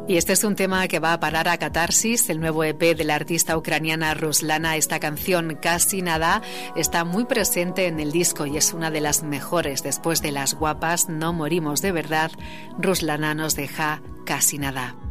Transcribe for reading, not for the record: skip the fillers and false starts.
Y este es un tema que va a parar a Catarsis, el nuevo EP de la artista ucraniana Ruslana. Esta canción, Casi Nada, está muy presente en el disco y es una de las mejores. Después de Las Guapas, No Morimos de Verdad, Ruslana nos deja Casi Nada.